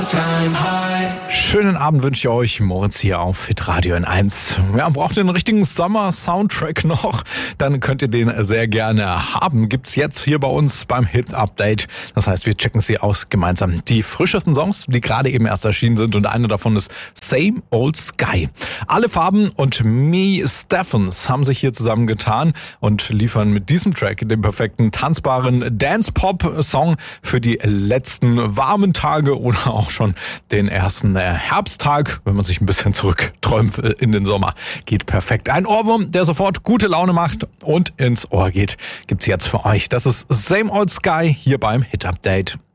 Schönen Abend wünsche ich euch. Moritz hier auf Hitradio N1. Ja, braucht ihr einen richtigen Sommer-Soundtrack noch? Dann könnt ihr den sehr gerne haben. Gibt's jetzt hier bei uns beim Hit-Update. Das heißt, wir checken sie aus gemeinsam. Die frischesten Songs, die gerade eben erst erschienen sind, und eine davon ist Same Old Sky. Alle Farben und Me Stephens haben sich hier zusammengetan und liefern mit diesem Track den perfekten tanzbaren Dance-Pop-Song für die letzten warmen Tage oder auch schon den ersten Herbsttag, wenn man sich ein bisschen zurückträumt in den Sommer. Geht perfekt. Ein Ohrwurm, der sofort gute Laune macht und ins Ohr geht, gibt's jetzt für euch. Das ist Same Old Sky hier beim Hit Update.